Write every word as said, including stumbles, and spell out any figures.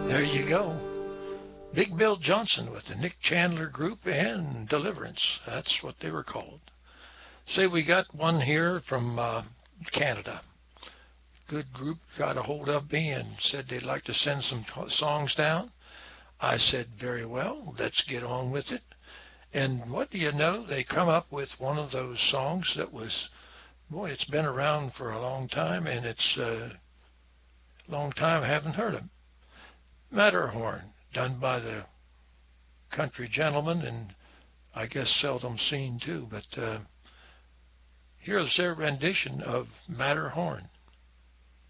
There you go. Big Bill Johnson with the Nick Chandler Group and Deliverance. That's what they were called. Say, we got one here from uh, Canada. Good group got a hold of me and said they'd like to send some t- songs down. I said, very well, let's get on with it. And what do you know? They come up with one of those songs that was, boy, it's been around for a long time, and it's a long time I haven't heard them. Matterhorn, done by the country gentleman, and I guess seldom seen too. But uh, here's their rendition of Matterhorn.